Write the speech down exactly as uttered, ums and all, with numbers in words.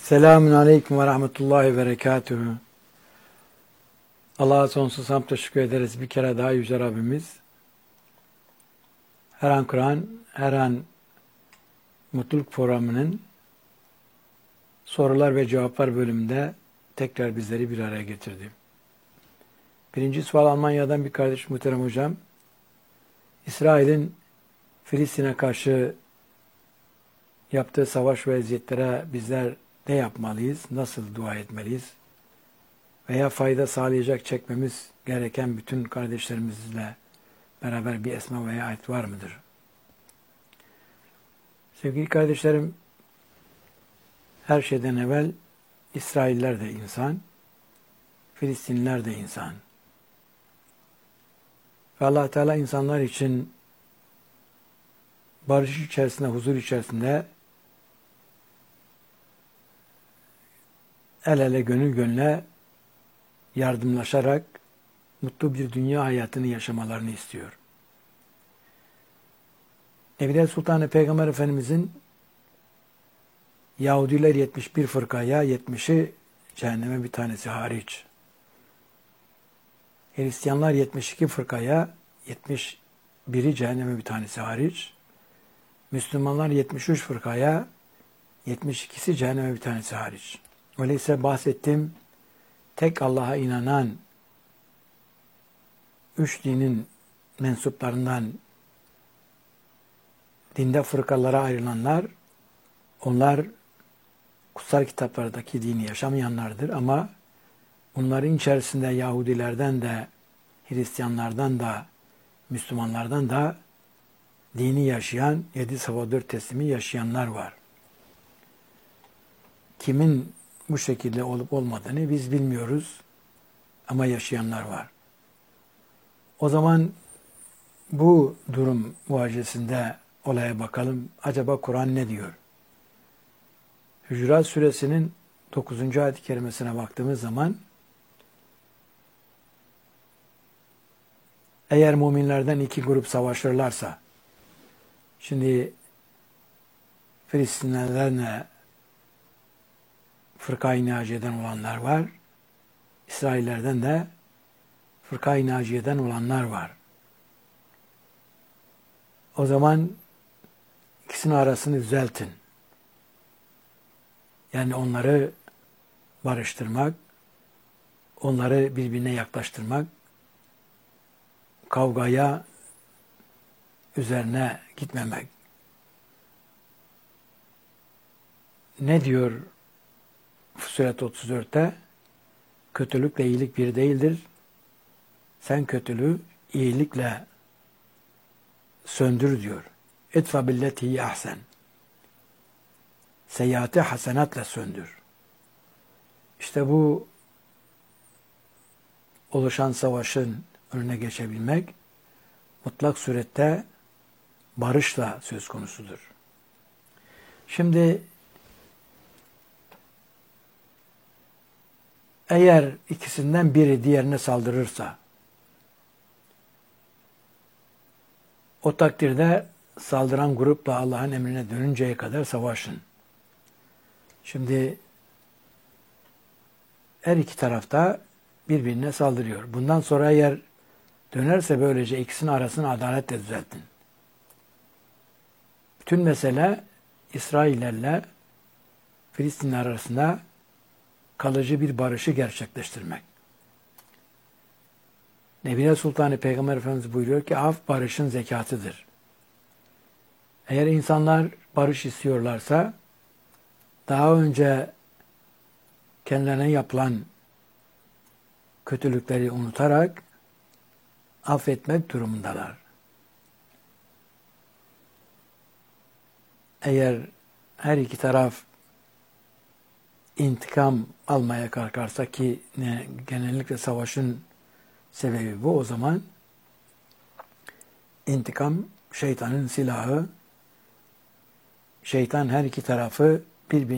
Selamun Aleyküm ve Rahmetullahi ve Berekatuhu. Allah'a sonsuz hamd teşekkür ederiz. Bir kere daha Yüce Rabbimiz her an Kur'an, her an Mutluluk Programı'nın sorular ve cevaplar bölümünde tekrar bizleri bir araya getirdi. Birinci sual Almanya'dan bir kardeş muhterem hocam. İsrail'in Filistin'e karşı yaptığı savaş ve eziyetlere bizler ne yapmalıyız? Nasıl dua etmeliyiz? Veya fayda sağlayacak çekmemiz gereken bütün kardeşlerimizle beraber bir esma veya ayet var mıdır? Sevgili kardeşlerim, her şeyden evvel İsrailler de insan, Filistinliler de insan. Ve Allah Teala insanlar için barış içerisinde, huzur içerisinde el ele, gönül gönüle yardımlaşarak mutlu bir dünya hayatını yaşamalarını istiyor. Nebiler Sultanı Peygamber Efendimizin Yahudiler yetmiş bir fırkaya, yetmişi cehenneme bir tanesi hariç. Hristiyanlar yetmiş iki fırkaya, yetmiş biri cehenneme bir tanesi hariç. Müslümanlar yetmiş üç fırkaya, yetmiş ikisi cehenneme bir tanesi hariç. Öyleyse bahsettiğim tek Allah'a inanan üç dinin mensuplarından dinde fırkalara ayrılanlar, onlar kutsal kitaplardaki dini yaşamayanlardır ama bunların içerisinde Yahudilerden de, Hristiyanlardan da, Müslümanlardan da dini yaşayan, yedi sabah dört teslimi yaşayanlar var. Kimin bu şekilde olup olmadığını biz bilmiyoruz ama yaşayanlar var. O zaman bu durum muhacesinde olaya bakalım. Acaba Kur'an ne diyor? Hücurat Suresinin dokuzuncu ayet-i kerimesine baktığımız zaman eğer müminlerden iki grup savaşırlarsa, şimdi Filistinlilerle Fırka-i Naciye'den olanlar var, İsraillerden de Fırka-i Naciye'den olanlar var. O zaman ikisinin arasını düzeltin. Yani onları barıştırmak, onları birbirine yaklaştırmak, kavgaya üzerine gitmemek. Ne diyor Fussilet otuz dörtte? Kötülükle iyilik bir değildir. Sen kötülüğü iyilikle söndür diyor. Etfa billeti ahsen. Seyyiatı hasenatla söndür. İşte bu oluşan savaşın önüne geçebilmek mutlak surette barışla söz konusudur. Şimdi eğer ikisinden biri diğerine saldırırsa o takdirde saldıran grupla Allah'ın emrine dönünceye kadar savaşın. Şimdi her iki tarafta birbirine saldırıyor. Bundan sonra eğer dönerse böylece ikisinin arasını adaletle düzeltin. Bütün mesele İsraillerle Filistinler arasında kalıcı bir barışı gerçekleştirmek. Nebiler Sultanı Peygamber Efendimiz buyuruyor ki af barışın zekatıdır. Eğer insanlar barış istiyorlarsa daha önce kendilerine yapılan kötülükleri unutarak affetmek durumundalar. Eğer her iki taraf intikam almaya kalkarsa ki ne, genellikle savaşın sebebi bu, o zaman intikam şeytanın silahı. Şeytan her iki tarafı birbirine